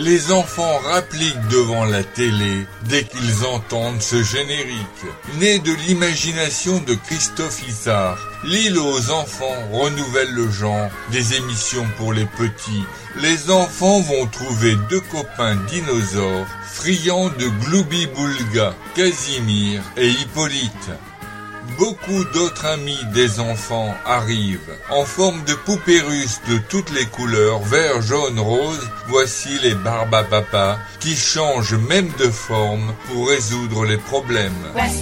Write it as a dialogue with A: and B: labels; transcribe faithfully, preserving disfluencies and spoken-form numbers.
A: Les enfants rappliquent devant la télé dès qu'ils entendent ce générique. Né de l'imagination de Christophe Issard, L'île aux enfants renouvelle le genre des émissions pour les petits. Les enfants vont trouver deux copains dinosaures friands de Gloubi-Boulga, Casimir et Hippolyte. Beaucoup d'autres amis des enfants arrivent. En forme de poupées russes de toutes les couleurs, vert, jaune, rose, voici les Barbapapas qui changent même de forme pour résoudre les problèmes.
B: Voici